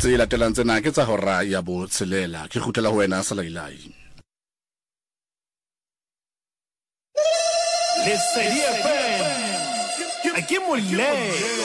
tse latelang tsena ke tsa hora ya bo tshelela ke khutela ho wena Salailai. Lesedi FM, a ke moleng